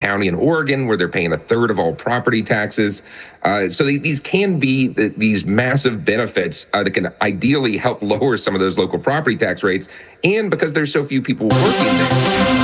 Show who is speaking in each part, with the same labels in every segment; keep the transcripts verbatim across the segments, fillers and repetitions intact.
Speaker 1: county in Oregon where they're paying a third of all property taxes. Uh, so they, these can be the, these massive benefits uh, that can ideally help lower some of those local property tax rates, and because there's so few people working there.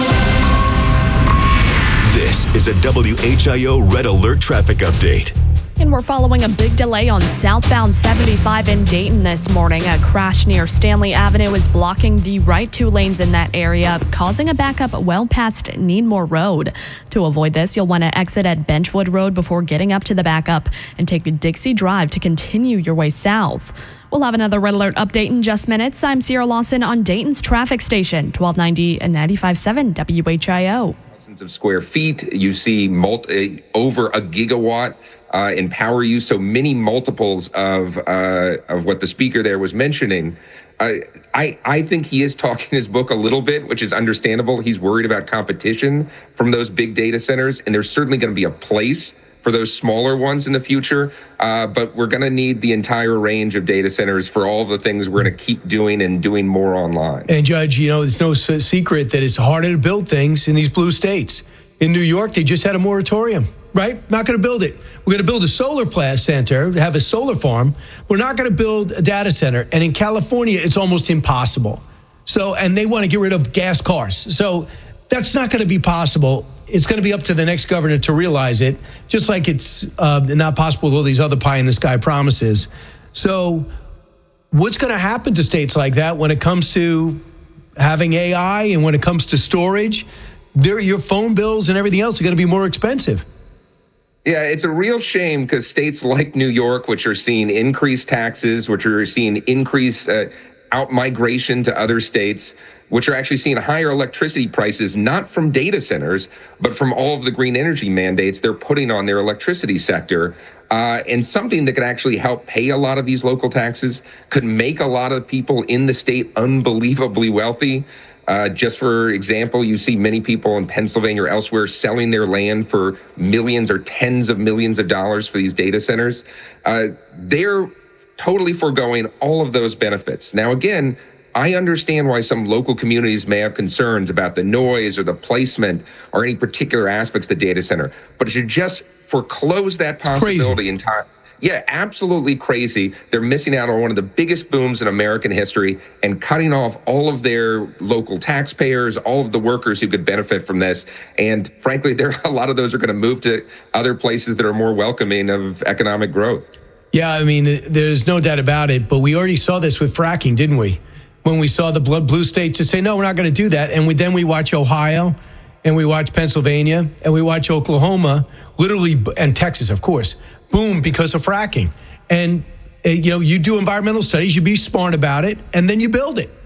Speaker 2: This is a W H I O Red Alert traffic update.
Speaker 3: And we're following a big delay on southbound seventy-five in Dayton this morning. A crash near Stanley Avenue is blocking the right two lanes in that area, causing a backup well past Needmore Road. To avoid this, you'll want to exit at Benchwood Road before getting up to the backup and take Dixie Drive to continue your way south. We'll have another Red Alert update in just minutes. I'm Sierra Lawson on Dayton's traffic station, twelve ninety and ninety-five point seven W H I O.
Speaker 1: Thousands of square feet. You see multi, over a gigawatt Uh, in power use, so many multiples of uh, of what the speaker there was mentioning. Uh, I I think he is talking his book a little bit, which is understandable. He's worried about competition from those big data centers, and there's certainly going to be a place for those smaller ones in the future. Uh, but we're going to need the entire range of data centers for all the things we're going to keep doing and doing more online.
Speaker 4: And Judge, you know, it's no secret that it's harder to build things in these blue states. In New York, they just had a moratorium. Right? Not going to build it. We're going to build a solar plant center, have a solar farm. We're not going to build a data center. And in California, it's almost impossible. So, and they want to get rid of gas cars. So that's not going to be possible. It's going to be up to the next governor to realize it, just like it's uh, not possible with all these other pie in the sky promises. So what's going to happen to states like that when it comes to having A I and when it comes to storage? Their, your phone bills and everything else are going to be more expensive.
Speaker 1: Yeah, it's a real shame because states like New York, which are seeing increased taxes, which are seeing increased uh, out-migration to other states, which are actually seeing higher electricity prices, not from data centers, but from all of the green energy mandates they're putting on their electricity sector. Uh, and something that could actually help pay a lot of these local taxes, could make a lot of people in the state unbelievably wealthy. Uh, just for example, you see many people in Pennsylvania or elsewhere selling their land for millions or tens of millions of dollars for these data centers. Uh, they're totally foregoing all of those benefits. Now, again, I understand why some local communities may have concerns about the noise or the placement or any particular aspects of the data center, but it should just foreclose that possibility entirely. Yeah, absolutely crazy. They're missing out on one of the biggest booms in American history and cutting off all of their local taxpayers, all of the workers who could benefit from this. And frankly, there a lot of those are going to move to other places that are more welcoming of economic growth.
Speaker 4: Yeah, I mean, there's no doubt about it. But we already saw this with fracking, didn't we? When we saw the blood blue states to say, no, we're not going to do that. And we, then we watch Ohio and we watch Pennsylvania and we watch Oklahoma, literally, and Texas, of course, boom, because of fracking. And, uh, you know, you do environmental studies, you be smart about it, and then you build it.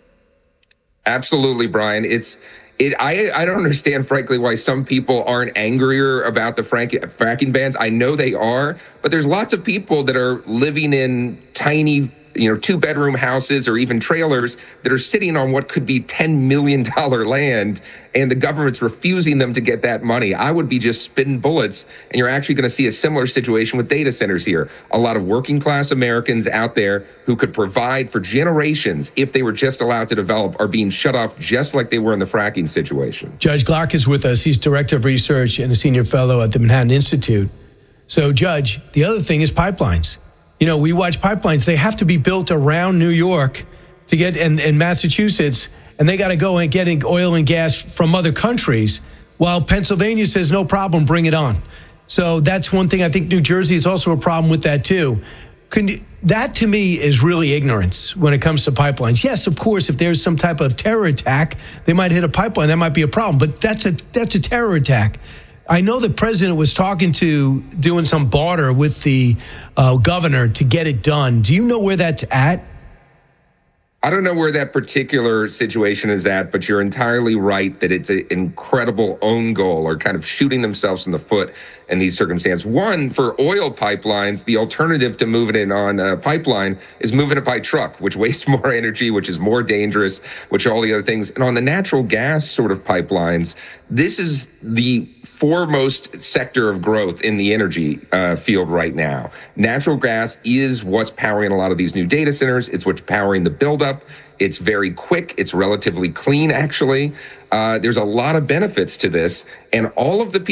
Speaker 1: Absolutely, Brian. It's it. I I don't understand, frankly, why some people aren't angrier about the frank, fracking bans. I know they are, but there's lots of people that are living in tiny, you know, two bedroom houses or even trailers that are sitting on what could be ten million dollars land, and the government's refusing them to get that money. I would be just spitting bullets, and you're actually going to see a similar situation with data centers here. A lot of working class Americans out there who could provide for generations if they were just allowed to develop are being shut off just like they were in the fracking situation.
Speaker 4: Judge Clark is with us. He's Director of Research and a Senior Fellow at the Manhattan Institute. So, Judge, the other thing is pipelines. You know, we watch pipelines. They have to be built around New York to get, and, and Massachusetts, and they got to go and getting oil and gas from other countries, while Pennsylvania says, no problem, bring it on. So that's one thing. I think New Jersey is also a problem with that, too. Can you, that, to me, is really ignorance when it comes to pipelines. Yes, of course, if there's some type of terror attack, they might hit a pipeline. That might be a problem, but that's a that's a terror attack. I know the president was talking to doing some barter with the uh, governor to get it done. Do you know where that's at?
Speaker 1: I don't know where that particular situation is at, but you're entirely right that it's an incredible own goal, or kind of shooting themselves in the foot in these circumstances. One, for oil pipelines, the alternative to moving it on a pipeline is moving it by truck, which wastes more energy, which is more dangerous, which all the other things. And on the natural gas sort of pipelines, this is the foremost sector of growth in the energy uh, field right now. Natural gas is what's powering a lot of these new data centers. It's what's powering the buildup. It's very quick. It's relatively clean, actually. Uh, there's a lot of benefits to this. And all of the